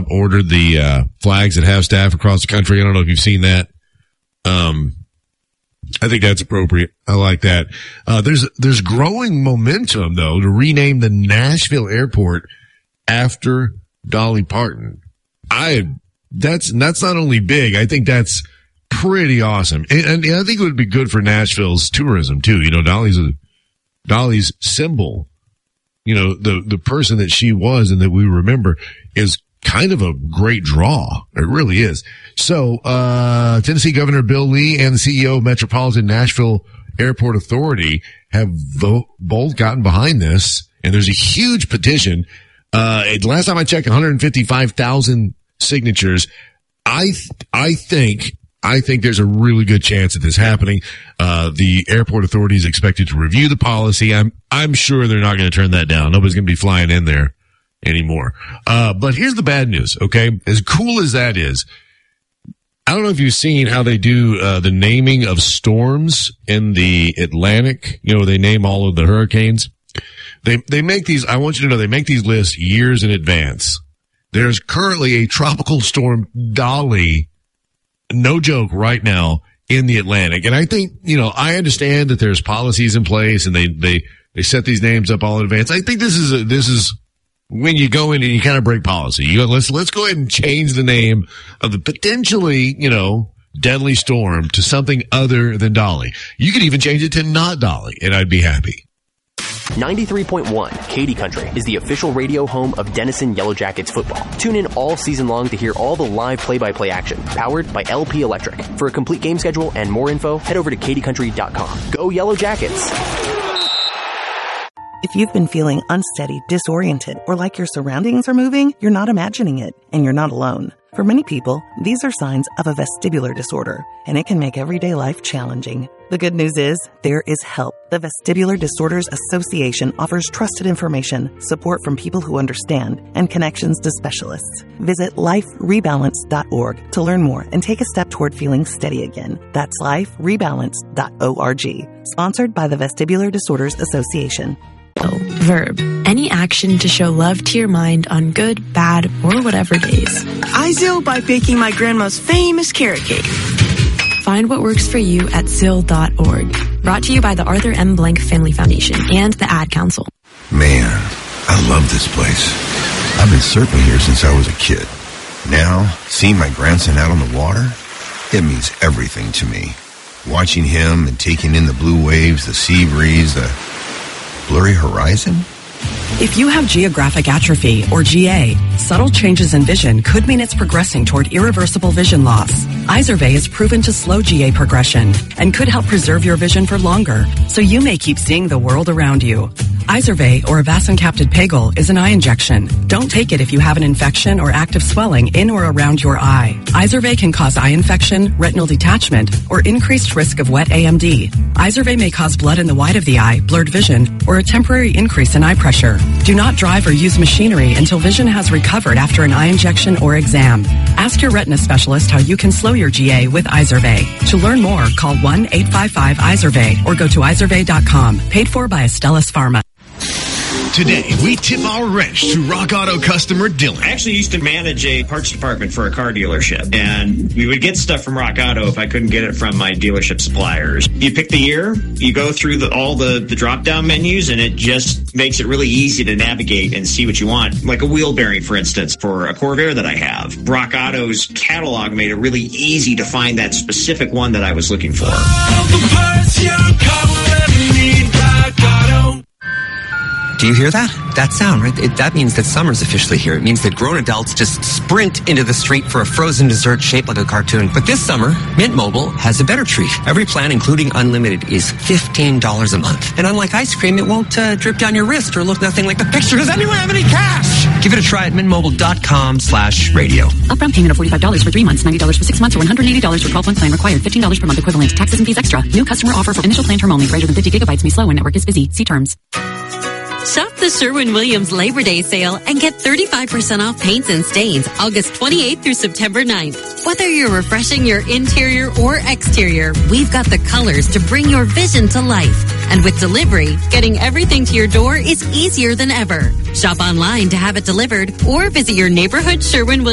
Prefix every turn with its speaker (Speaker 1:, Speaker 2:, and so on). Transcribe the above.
Speaker 1: Trump ordered the flags at half-staff across the country. I don't know if you've seen that. I think that's appropriate. I like that. There's growing momentum, though, to rename the Nashville airport after Dolly Parton. That's not only big, I think that's pretty awesome. And I think it would be good for Nashville's tourism, too. You know, Dolly's symbol, you know, the person that she was and that we remember is kind of a great draw. It really is. So, Tennessee Governor Bill Lee and the CEO of Metropolitan Nashville Airport Authority have both gotten behind this, and there's a huge petition. Last time I checked, 155,000 signatures. I think there's a really good chance of this happening. The airport authority is expected to review the policy. I'm sure they're not going to turn that down. Nobody's going to be flying in there anymore. But here's the bad news, okay? As cool as that is, I don't know if you've seen how they do the naming of storms in the Atlantic. You know, they name all of the hurricanes. They make these, I want you to know, they make these lists years in advance. There's currently a tropical storm, Dolly, no joke, right now in the Atlantic. And I think, you know, I understand that there's policies in place and they set these names up all in advance. I think this is when you go in and you kind of break policy. You go, let's go ahead and change the name of the potentially, you know, deadly storm to something other than Dolly. You could even change it to not Dolly, and I'd be happy.
Speaker 2: 93.1 Katy Country is the official radio home of Denison Yellow Jackets football. Tune in all season long to hear all the live play-by-play action, powered by LP Electric. For a complete game schedule and more info, head over to katycountry.com. Go Yellow Jackets!
Speaker 3: If you've been feeling unsteady, disoriented, or like your surroundings are moving, you're not imagining it, and you're not alone. For many people, these are signs of a vestibular disorder, and it can make everyday life challenging. The good news is, there is help. The Vestibular Disorders Association offers trusted information, support from people who understand, and connections to specialists. Visit liferebalance.org to learn more and take a step toward feeling steady again. That's liferebalance.org. Sponsored by the Vestibular Disorders Association.
Speaker 4: Verb. Any action to show love to your mind on good, bad, or whatever days.
Speaker 5: I Zill by baking my grandma's famous carrot cake.
Speaker 4: Find what works for you at Zill.org. Brought to you by the Arthur M. Blank Family Foundation and the Ad Council.
Speaker 6: Man, I love this place. I've been surfing here since I was a kid. Now, seeing my grandson out on the water, it means everything to me. Watching him and taking in the blue waves, the sea breeze, the blurry horizon.
Speaker 7: If you have geographic atrophy, or GA, subtle changes in vision could mean it's progressing toward irreversible vision loss. Izervay is proven to slow GA progression and could help preserve your vision for longer, so you may keep seeing the world around you. Izervay, or avacincaptad pegol, is an eye injection. Don't take it if you have an infection or active swelling in or around your eye. Izervay can cause eye infection, retinal detachment, or increased risk of wet AMD. Izervay may cause blood in the white of the eye, blurred vision, or a temporary increase in eye pressure. Do not drive or use machinery until vision has recovered after an eye injection or exam. Ask your retina specialist how you can slow your GA with Izervay. To learn more, call 1-855-IZERVAY or go to izervay.com. Paid for by Astellas Pharma.
Speaker 8: Today, we tip our wrench to Rock Auto customer Dylan.
Speaker 9: I actually used to manage a parts department for a car dealership, and we would get stuff from Rock Auto if I couldn't get it from my dealership suppliers. You pick the year, you go through all the drop-down menus, and it just makes it really easy to navigate and see what you want. Like a wheel bearing, for instance, for a Corvair that I have. Rock Auto's catalog made it really easy to find that specific one that I was looking for.
Speaker 8: All the parts your car will ever need, Rock Auto.
Speaker 10: Do you hear that? That sound, right? That means that summer's officially here. It means that grown adults just sprint into the street for a frozen dessert shaped like a cartoon. But this summer, Mint Mobile has a better treat. Every plan, including unlimited, is $15 a month. And unlike ice cream, it won't drip down your wrist or look nothing like the picture. Does anyone have any cash? Give it a try at mintmobile.com/radio.
Speaker 11: Upfront payment of $45 for 3 months, $90 for 6 months, or $180 for 12-month plan required. $15 per month equivalent. Taxes and fees extra. New customer offer for initial plan term only. Greater than 50 gigabytes may slow when network is busy. See terms.
Speaker 12: Shop the Sherwin-Williams Labor Day sale and get 35% off paints and stains August 28th through September 9th. Whether you're refreshing your interior or exterior, we've got the colors to bring your vision to life. And with delivery, getting everything to your door is easier than ever. Shop online to have it delivered or visit your neighborhood Sherwin-Williams